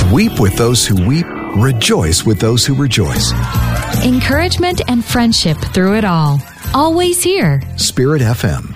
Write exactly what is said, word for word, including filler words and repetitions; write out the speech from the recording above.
Weep with those who weep, rejoice with those who rejoice. Encouragement and friendship through it all. Always here. Spirit F M.